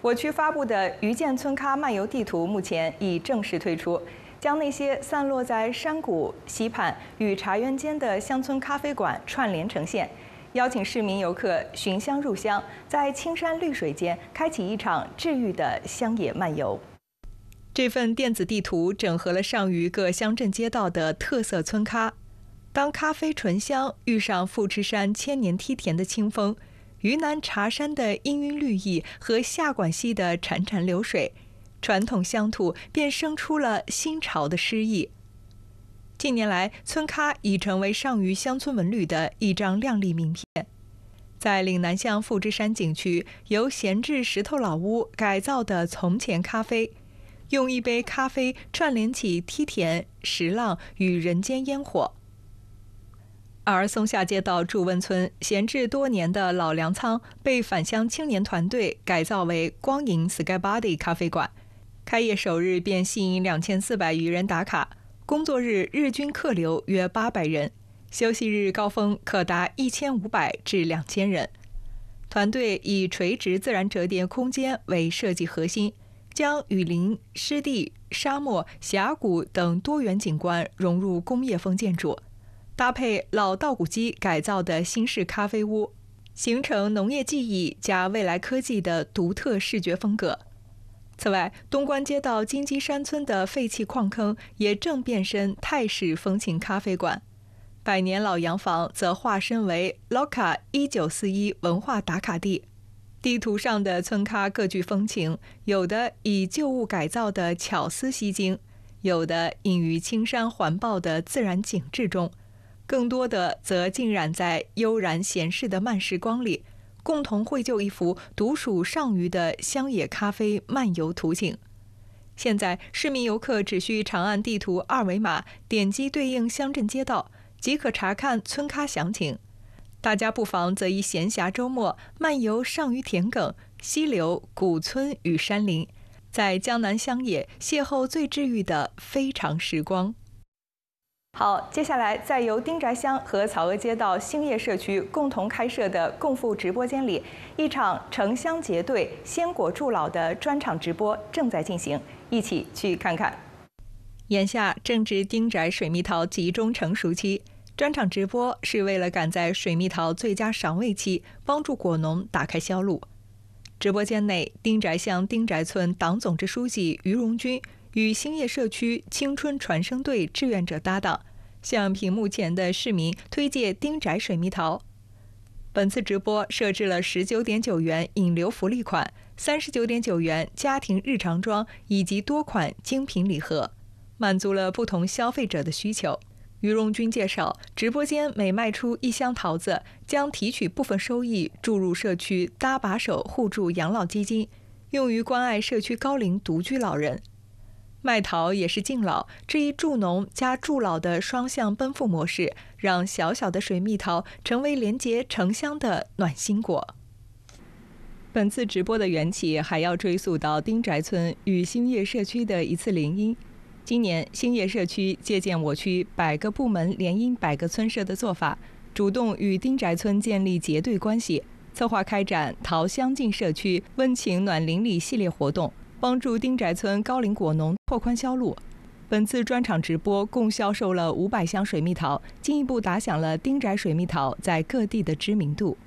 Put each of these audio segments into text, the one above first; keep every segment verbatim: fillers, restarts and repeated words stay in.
我区发布的余建村咖漫游地图目前已正式推出，将那些散落在山谷溪畔与茶园间的乡村咖啡馆串联呈现，邀请市民游客寻乡入乡，在青山绿水间开启一场治愈的乡野漫游。这份电子地图整合了上虞各乡镇街道的特色村咖。当咖啡醇香遇上富士山千年梯田的清风，云南茶山的氤氲绿意和下管溪的潺潺流水，传统乡土便生出了新潮的诗意。近年来，村咖已成为上虞乡村文旅的一张亮丽名片。在岭南乡富士山景区，由闲置石头老屋改造的从前咖啡，用一杯咖啡串联起梯田、石浪与人间烟火。而松下街道祝温村闲置多年的老粮仓被返乡青年团队改造为光影 Skybody 咖啡馆，开业首日便吸引两千四百余人打卡，工作日日均客流约八百人，休息日高峰可达一千五百至两千人。团队以垂直自然折叠空间为设计核心，将雨林、湿地、沙漠、峡谷等多元景观融入工业风建筑，搭配老稻谷机改造的新式咖啡屋，形成农业技艺加未来科技的独特视觉风格。此外，东关街道金鸡山村的废弃矿坑也正变身泰式风情咖啡馆，百年老洋房则化身为 Loca 一九四一文化打卡地。地图上的村咖各具风情，有的以旧物改造的巧思吸睛，有的隐于青山环抱的自然景致中，更多的则浸染在悠然闲适的慢时光里，共同绘就一幅独属上虞的乡野咖啡漫游图景。现在，市民游客只需长按地图二维码，点击对应乡镇街道，即可查看村咖详情。大家不妨则以闲暇周末漫游上虞田埂、溪流、古村与山林，在江南乡野邂逅最治愈的非常时光。好，接下来在由丁宅乡和草峨街道兴业社区共同开设的共赴直播间里，一场城乡结对、鲜果助老的专场直播正在进行，一起去看看。眼下正值丁宅水蜜桃集中成熟期，专场直播是为了赶在水蜜桃最佳赏味期，帮助果农打开销路。直播间内，丁宅乡丁宅村党总支书记于荣军与兴业社区青春传声队志愿者搭档，向屏幕前的市民推介丁宅水蜜桃。本次直播设置了十九点九元引流福利款、三十九点九元家庭日常装以及多款精品礼盒，满足了不同消费者的需求。于荣军介绍，直播间每卖出一箱桃子，将提取部分收益注入社区搭把手互助养老基金，用于关爱社区高龄独居老人。卖桃也是敬老，这一助农加助老的双向奔赴模式，让小小的水蜜桃成为连接城乡的暖心果。本次直播的缘起还要追溯到丁宅村与兴业社区的一次联姻。今年，兴业社区借鉴我区百个部门联姻百个村社的做法，主动与丁宅村建立结对关系，策划开展桃乡进社区温情暖邻里系列活动，帮助丁宅村高龄果农拓宽销路。本次专场直播共销售了五百箱水蜜桃，进一步打响了丁宅水蜜桃在各地的知名度。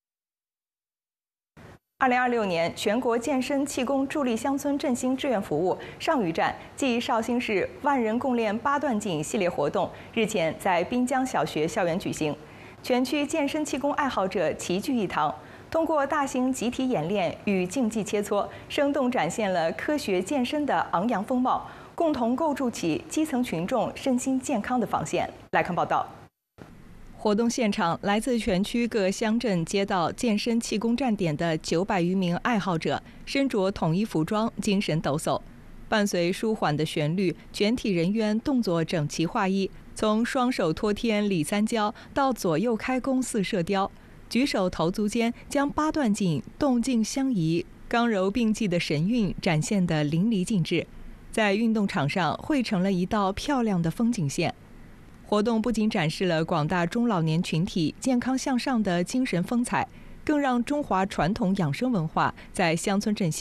二零二六年全国健身气功助力乡村振兴志愿服务上虞站暨绍兴市万人共练八段锦系列活动日前在滨江小学校园举行，全区健身气功爱好者齐聚一堂，通过大型集体演练与竞技切磋，生动展现了科学健身的昂扬风貌，共同构筑起基层群众身心健康的防线。来看报道。活动现场，来自全区各乡镇街道健身气功站点的九百余名爱好者，身着统一服装，精神抖擞。伴随舒缓的旋律，全体人员动作整齐划一，从双手托天理三焦到左右开弓似射雕，举手投足间将八段锦动静相宜、刚柔并济的神韵展现得淋漓尽致，在运动场上绘成了一道漂亮的风景线。活动不仅展示了广大中老年群体健康向上的精神风采，更让中华传统养生文化在乡村振兴